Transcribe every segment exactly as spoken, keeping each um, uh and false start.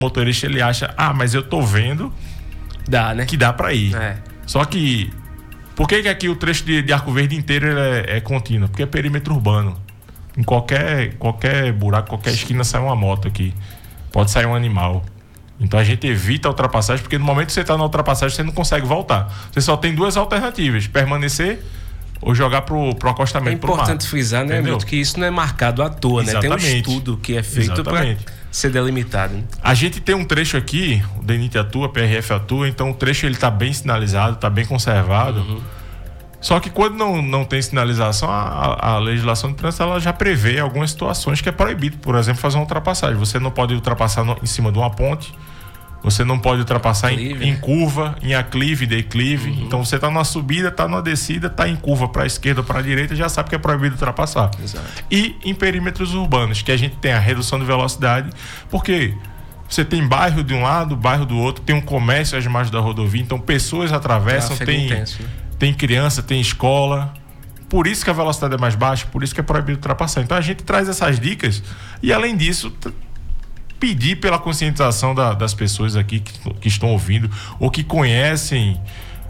motorista ele acha, ah, mas eu tô vendo dá, né? que dá para ir. É. Só que, por que, que aqui o trecho de, de Arco Verde inteiro ele é, é contínuo? Porque é perímetro urbano. Em qualquer, qualquer buraco, qualquer esquina sai uma moto aqui. Pode sair um animal. Então a gente evita a ultrapassagem, porque no momento que você está na ultrapassagem, você não consegue voltar. Você só tem duas alternativas: permanecer ou jogar pro, pro acostamento. É importante frisar, né, Milton, que isso não é marcado à toa, né? Tem um estudo que é feito para ser delimitado. Né? A gente tem um trecho aqui, o D N I T atua, P R F atua, então o trecho ele está bem sinalizado, está bem conservado. Uhum. Só que quando não, não tem sinalização, a, a legislação de trânsito ela já prevê algumas situações que é proibido, por exemplo, fazer uma ultrapassagem. Você não pode ultrapassar no, em cima de uma ponte, você não pode ultrapassar Clive, em, né? em curva, em aclive, declive. Uhum. Então você está numa subida, está numa descida, está em curva para a esquerda ou para a direita, já sabe que é proibido ultrapassar. Exato. E em perímetros urbanos, que a gente tem a redução de velocidade, porque você tem bairro de um lado, bairro do outro, tem um comércio às margens da rodovia, então pessoas atravessam, tem... intenso, né? Tem criança, tem escola. Por isso que a velocidade é mais baixa, por isso que é proibido ultrapassar. Então a gente traz essas dicas e, além disso, t- pedir pela conscientização da, das pessoas aqui que, que estão ouvindo ou que conhecem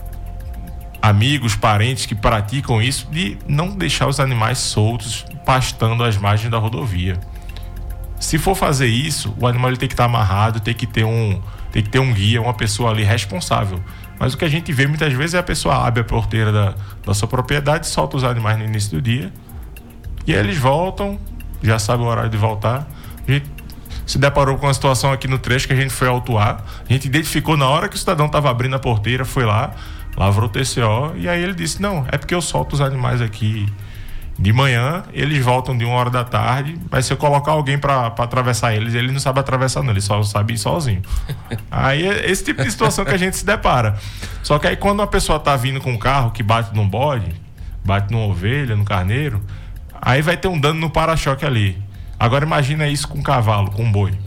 amigos, parentes que praticam isso, de não deixar os animais soltos pastando às margens da rodovia. Se for fazer isso, o animal ele tem que estar amarrado, tem que ter um, tem que ter um guia, uma pessoa ali responsável. Mas o que a gente vê muitas vezes é a pessoa abre a porteira da, da sua propriedade, solta os animais no início do dia e eles voltam, já sabe o horário de voltar. A gente se deparou com uma situação aqui no trecho que a gente foi autuar, a gente identificou na hora que o cidadão estava abrindo a porteira, foi lá, lavrou o T C O e aí ele disse, não, é porque eu solto os animais aqui de manhã, eles voltam de uma hora da tarde, mas se eu colocar alguém para atravessar eles, ele não sabe atravessar não, ele só sabe ir sozinho. Aí é esse tipo de situação que a gente se depara. Só que aí quando uma pessoa tá vindo com um carro que bate num bode, bate numa ovelha, no carneiro, aí vai ter um dano no para-choque ali. Agora imagina isso com um cavalo, com um boi.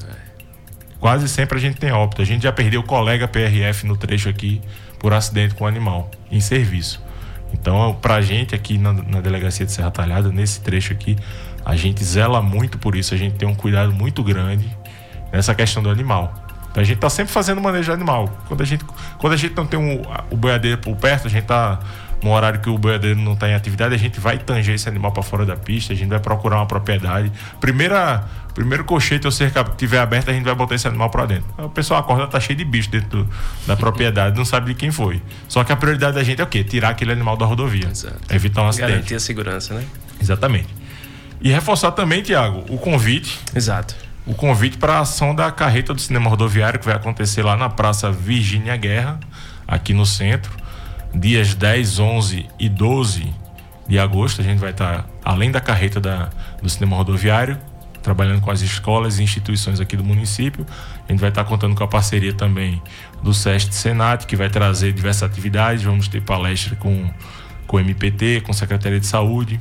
Quase sempre a gente tem óbito. A gente já perdeu o colega P R F no trecho aqui por acidente com animal, em serviço. Então, pra gente aqui na, na delegacia de Serra Talhada, nesse trecho aqui, a gente zela muito por isso, a gente tem um cuidado muito grande nessa questão do animal. Então, a gente tá sempre fazendo manejo de animal. Quando a gente, quando a gente não tem um, o boiadeiro por perto, a gente tá no horário que o boiadeiro não tá em atividade, a gente vai tanger esse animal para fora da pista, a gente vai procurar uma propriedade. Primeira, primeiro cochete ou cerca que tiver aberto, a gente vai botar esse animal para dentro. O pessoal acorda, tá cheio de bicho dentro do, da propriedade, não sabe de quem foi. Só que a prioridade da gente é o quê? Tirar aquele animal da rodovia. Exato. Evitar um acidente. Garantir a segurança, né? Exatamente. E reforçar também, Tiago, o convite. Exato. O convite para a ação da carreta do cinema rodoviário, que vai acontecer lá na Praça Virgínia Guerra, aqui no centro, dias dez, onze e doze de agosto. A gente vai estar, além da carreta da, do cinema rodoviário, trabalhando com as escolas e instituições aqui do município. A gente vai estar contando com a parceria também do SEST Senat, que vai trazer diversas atividades. Vamos ter palestra com, com o M P T, com a Secretaria de Saúde.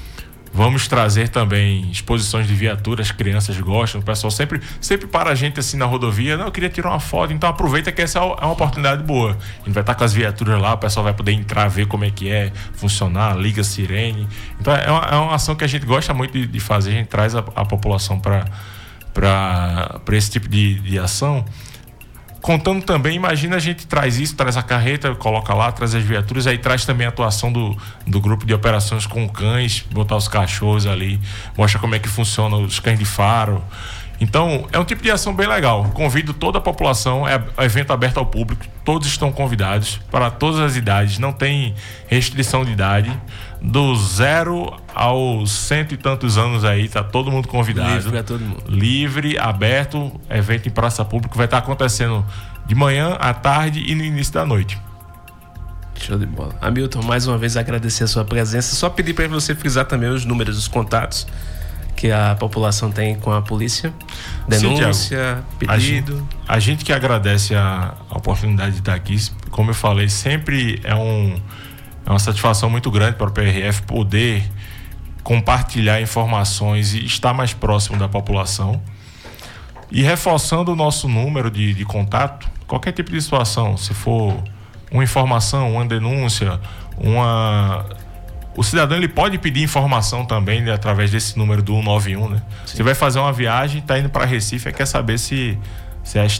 Vamos trazer também exposições de viaturas, as crianças gostam, o pessoal sempre, sempre para a gente assim na rodovia, não, eu queria tirar uma foto, então aproveita que essa é uma oportunidade boa. A gente vai estar com as viaturas lá, o pessoal vai poder entrar, ver como é que é, funcionar, liga a sirene. Então é uma, é uma ação que a gente gosta muito de, de fazer, a gente traz a, a população para esse tipo de, de ação. Contando também, imagina a gente traz isso, traz a carreta, coloca lá, traz as viaturas, aí traz também a atuação do, do grupo de operações com cães, botar os cachorros ali, mostra como é que funciona os cães de faro. Então, é um tipo de ação bem legal. Convido toda a população, é evento aberto ao público, todos estão convidados, para todas as idades, não tem restrição de idade. Do zero aos cento e tantos anos aí, tá todo mundo convidado. Livre pra todo mundo. Livre, aberto, evento em praça pública, vai estar acontecendo de manhã, à tarde e no início da noite. Show de bola. Hamilton, mais uma vez agradecer a sua presença. Só pedir para você frisar também os números dos contatos que a população tem com a polícia. Denúncia, Sim, Thiago, pedido. A gente, a gente que agradece a, a oportunidade de estar aqui. Como eu falei, sempre é um... É uma satisfação muito grande para o P R F poder compartilhar informações e estar mais próximo da população. E reforçando o nosso número de, de contato, qualquer tipo de situação, se for uma informação, uma denúncia, uma... O cidadão ele pode pedir informação também, né, através desse número do cento e noventa e um, né? Você vai fazer uma viagem, está indo para Recife e quer saber se Se a